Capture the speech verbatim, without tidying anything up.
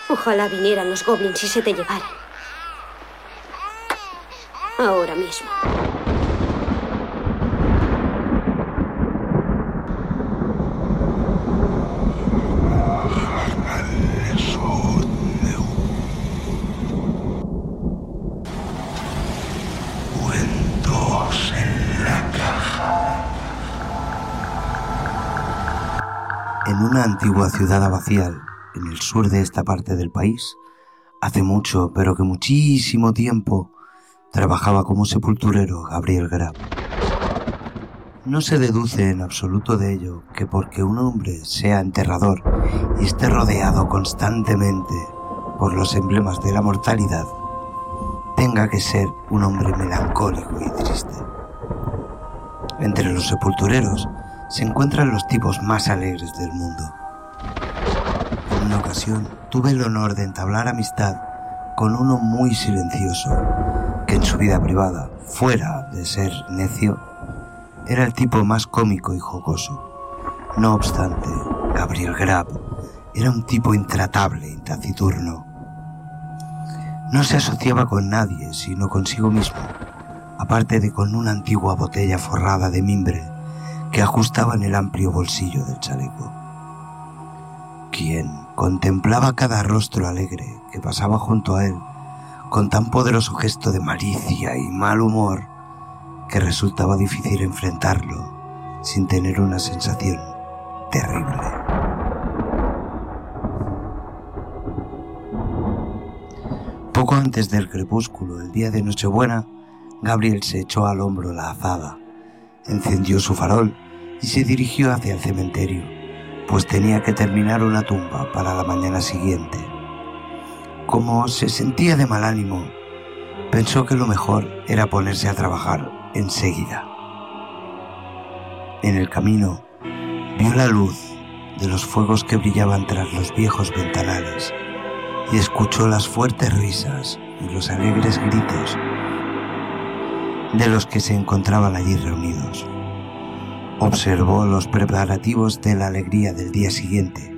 Ojalá vinieran los goblins y se te llevaran. Ahora mismo. Cuentos en la caja. En una antigua ciudad abacial, en el sur de esta parte del país, hace mucho, pero que muchísimo tiempo, trabajaba como sepulturero Gabriel Grab. No se deduce en absoluto de ello que porque un hombre sea enterrador y esté rodeado constantemente por los emblemas de la mortalidad, tenga que ser un hombre melancólico y triste. Entre los sepultureros se encuentran los tipos más alegres del mundo. En una ocasión tuve el honor de entablar amistad con uno muy silencioso, que en su vida privada, fuera de ser necio, era el tipo más cómico y jocoso. No obstante, Gabriel Grab era un tipo intratable y taciturno. No se asociaba con nadie, sino consigo mismo, aparte de con una antigua botella forrada de mimbre que ajustaba en el amplio bolsillo del chaleco. Quien contemplaba cada rostro alegre que pasaba junto a él con tan poderoso gesto de malicia y mal humor que resultaba difícil enfrentarlo sin tener una sensación terrible. Poco antes del crepúsculo, el día de Nochebuena, Gabriel se echó al hombro la azada, encendió su farol y se dirigió hacia el cementerio, pues tenía que terminar una tumba para la mañana siguiente. Como se sentía de mal ánimo, pensó que lo mejor era ponerse a trabajar enseguida. En el camino, vio la luz de los fuegos que brillaban tras los viejos ventanales y escuchó las fuertes risas y los alegres gritos de los que se encontraban allí reunidos. Observó los preparativos de la alegría del día siguiente